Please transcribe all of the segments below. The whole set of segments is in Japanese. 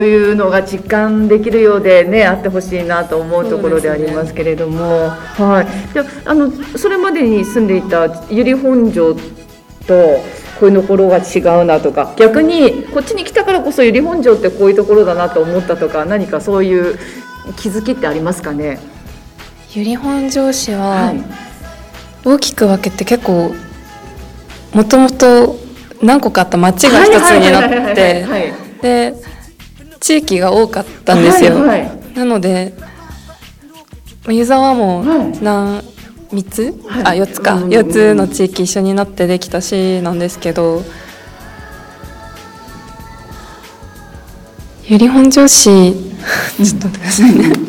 というのが実感できるようでね、あってほしいなと思うところでありますけれども、はい。で、それまでに住んでいた由利本荘とこういうところが違うなとか、逆にこっちに来たからこそ由利本荘ってこういうところだなと思ったとか、何かそういう気づきってありますかね。 由利本荘市は大きく分けて結構もともと何個かあった町が一つになってで地域が多かったんですよ、なので湯沢も3つ、4つか、4つの地域一緒になってできた市なんですけど、由利本荘市ちょっと待ってくださいね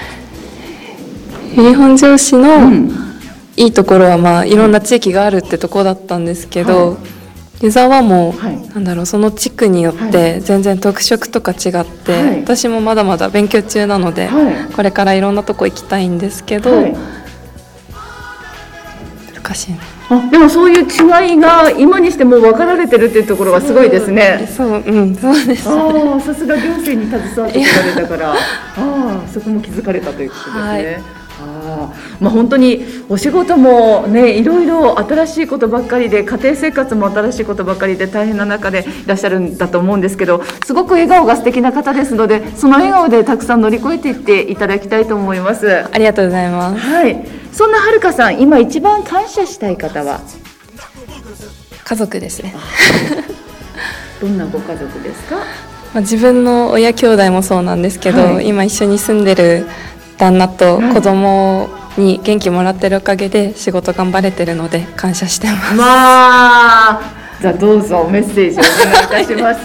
由利本荘市のいいところは、いろんな地域があるってとこだったんですけど、湯沢も、その地区によって全然特色とか違って、私もまだまだ勉強中なので、これからいろんなとこ行きたいんですけど、難しいな。 でもそういう違いが今にしても分かられてるっていうところがすごいですね。 そうです、 さすが行政に携わってこられたからそこも気づかれたということですね。本当にお仕事もね、いろいろ新しいことばっかりで、家庭生活も新しいことばっかりで大変な中でいらっしゃるんだと思うんですけど、すごく笑顔が素敵な方ですので、その笑顔でたくさん乗り越えていっていただきたいと思います。 ありがとうございます。 そんなはるかさん、今一番感謝したい方は家族ですねどんなご家族ですか。 自分の親兄弟もそうなんですけど、今一緒に住んでる旦那と子供に元気もらってるおかげで仕事頑張れてるので感謝してます。 じゃあどうぞメッセージをお願いいたします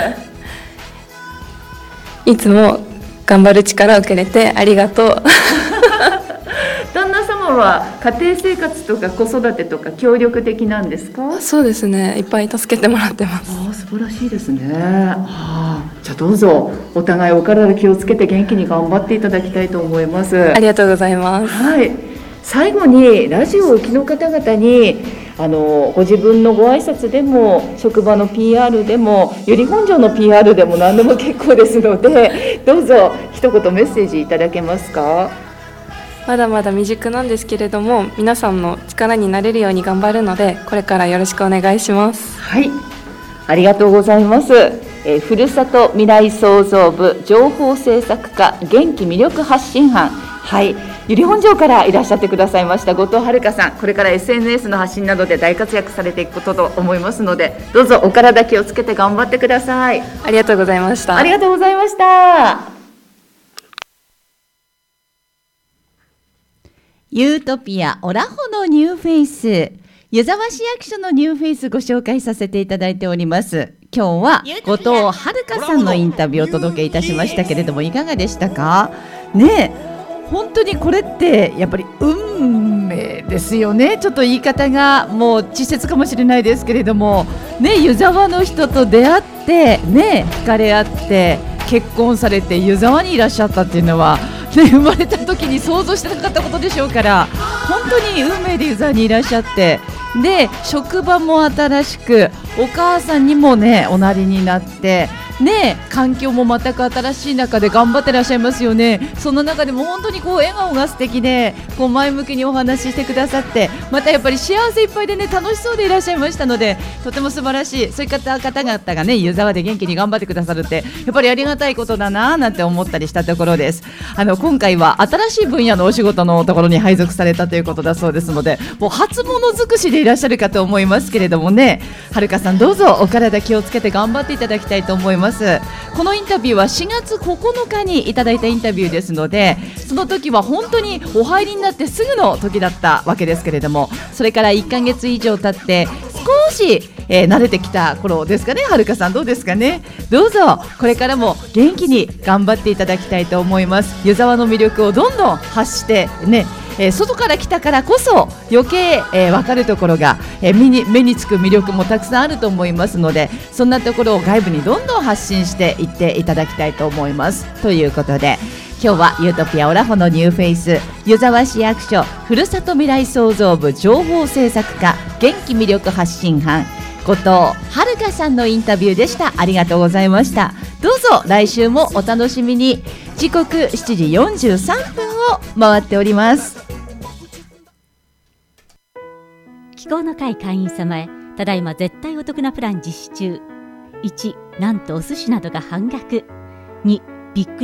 いつも頑張る力をくれてありがとう旦那様は家庭生活とか子育てとか協力的なんですか。 そうですね、いっぱい助けてもらってます。 素晴らしいですね。じゃあどうぞお互いお体気をつけて元気に頑張っていただきたいと思います。 ありがとうございます。 最後にラジオをお聞きの方々にご自分のご挨拶でも職場の PR でも由利本荘の PR でも何でも結構ですので、どうぞ一言メッセージいただけますか。 まだまだ未熟なんですけれども、皆さんの力になれるように頑張るので、これからよろしくお願いします。 ありがとうございます。ふるさと未来創造部情報制作課元気魅力発信班、由利本荘からいらっしゃってくださいました後藤はるかさん、これから SNS の発信などで大活躍されていくことと思いますので、どうぞお体気をつけて頑張ってください。 ありがとうございました。 ありがとうございました。 ユートピアオラホのニューフェイス、湯沢市役所のニューフェイスご紹介させていただいております。今日は後藤はるかさんのインタビューをお届けいたしましたけれども、いかがでしたかね。本当にこれってやっぱり運命ですよね。ちょっと言い方がもう稚拙かもしれないですけれどもね、湯沢の人と出会ってね、惹かれ合って結婚されて湯沢にいらっしゃったっていうのは生まれた時に想像してなかったことでしょうから、本当に運命で湯沢にいらっしゃって、で職場も新しく、お母さんにもねおなりになってね、環境も全く新しい中で頑張ってらっしゃいますよね。その中でも本当に笑顔が素敵で前向きにお話ししてくださって、またやっぱり幸せいっぱいでね、楽しそうでいらっしゃいましたので、とても素晴らしい。そういった方々がね湯沢で元気に頑張ってくださるってやっぱりありがたいことだななんて思ったりしたところです。今回は新しい分野のお仕事のところに配属されたということだそうですので、もう初物尽くしでいらっしゃるかと思いますけれどもね、はるかさんどうぞお体気をつけて頑張っていただきたいと思います。このインタビューは4月9日にいただいたインタビューですので、その時は本当にお入りになってすぐの時だったわけですけれども、それから1ヶ月以上経って少し、慣れてきた頃ですかね。はるかさんどうですかね。どうぞこれからも元気に頑張っていただきたいと思います。湯沢の魅力をどんどん発してね、外から来たからこそ余計、分かるところが、目につく魅力もたくさんあると思いますので、そんなところを外部にどんどん発信していっていただきたいと思います。ということで今日はユートピアオラホのニューフェイス、湯沢市役所ふるさと未来創造部情報制作課元気魅力発信班後藤はるかさんのインタビューでした。ありがとうございました。 どうぞ来週もお楽しみに。時刻7時43分を回っております。 気候の会会員様へ、ただいま絶対お得なプラン実施中。1、なんとお寿司などが半額。2、びっくり